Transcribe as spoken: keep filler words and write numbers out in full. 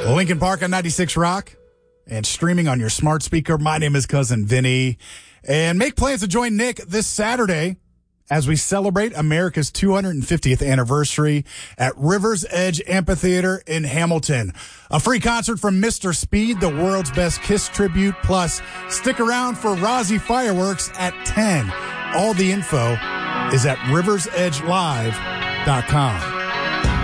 Lincoln Park on ninety-six Rock and streaming on your smart speaker. My name is Cousin Vinny. And make plans to join Nick this Saturday as we celebrate America's two hundred fiftieth anniversary at Rivers Edge Amphitheater in Hamilton. A free concert from Mister Speed, the world's best Kiss tribute. Plus, stick around for Rozzy fireworks at ten. All the info is at rivers edge live dot com.